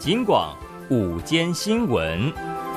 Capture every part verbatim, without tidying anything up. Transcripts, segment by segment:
警广午间新闻。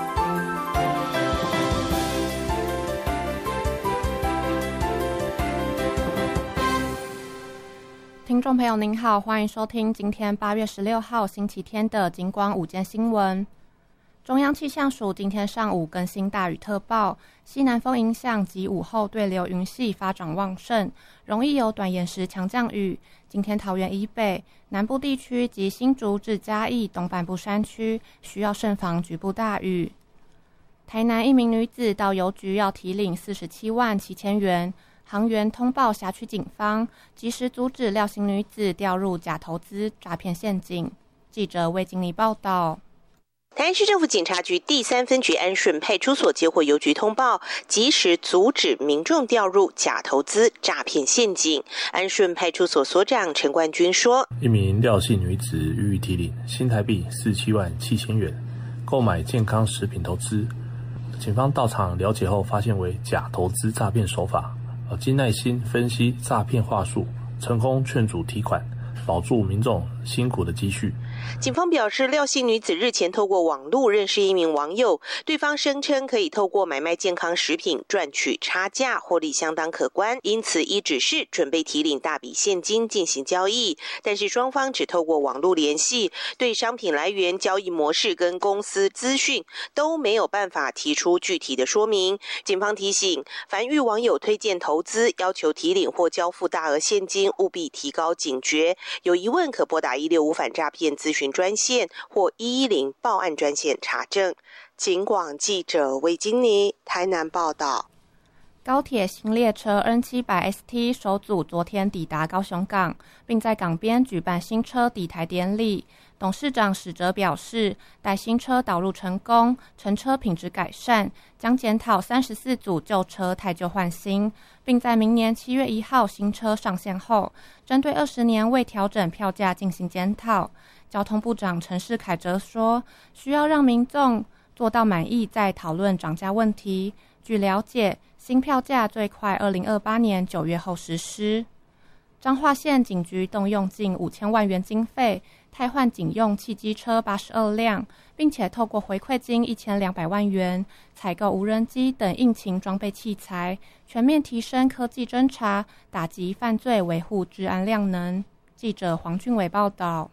听众朋友您好，欢迎收听今天八月十六号星期天的警广午间新闻。中央气象署今天上午更新大雨特报，西南风影响及午后对流云系发展旺盛，容易有短延时强降雨。今天桃园以北、南部地区及新竹至嘉义东半部山区需要慎防局部大雨。台南一名女子到邮局要提领四十七万七千元，行员通报辖区警方，及时阻止廖姓女子掉入假投资诈骗陷阱。记者魏经理报道。 台南市政府警察局第三分局安顺派出所接获邮局通报，及时阻止民众掉入假投资诈骗陷阱。安顺派出所所长陈冠军说： 一名廖姓女子予以提领新台币四十七万七千元，购买健康食品投资。警方到场了解后，发现为假投资诈骗手法，经耐心分析诈骗话术，成功劝阻提款，保住民众辛苦的积蓄。 警方表示，廖姓女子日前透过网络认识一名网友，对方声称可以透过买卖健康食品赚取差价，获利相当可观，因此依指示准备提领大笔现金进行交易。但是双方只透过网络联系，对商品来源、交易模式跟公司资讯都没有办法提出具体的说明。警方提醒，凡遇网友推荐投资、要求提领或交付大额现金，务必提高警觉。有疑问可拨打一六五反诈骗咨询专线或一一零报案专线查证。警广记者魏金妮台南报道。 高铁新列车 N 七百 S T 首组昨天抵达高雄港，并在港边举办新车抵台典礼。董事长史哲表示，待新车导入成功，乘车品质改善，将检讨三十四组旧车汰旧换新，并在明年七月一号新车上线后，针对二十年未调整票价进行检讨。交通部长陈世凯则说，需要让民众做到满意再讨论涨价问题。据了解，新票价最快二零二八年九月后实施。彰化县警局动用近五千万元经费，汰换警用汽机车八十二辆，并且透过回馈金一千两百万元，采购无人机等应勤装备器材，全面提升科技侦查，打击犯罪，维护治安量能。记者黄俊伟报道。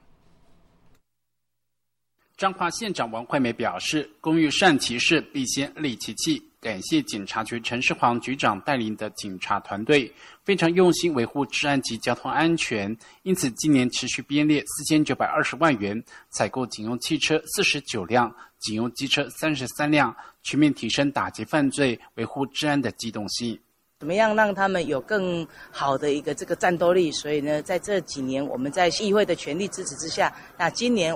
彰化县长王惠美表示，工欲善其事，必先利其器。感谢警察局陈世煌局长带领的警察团队，非常用心维护治安及交通安全，因此今年持续编列四千九百二十万元，采购警用汽车四十九辆，警用机车三十三辆，全面提升打击犯罪、维护治安的机动性。 怎么样让他们有更好的一个这个战斗力？所以呢，在这几年我们在议会的全力支持之下，那今年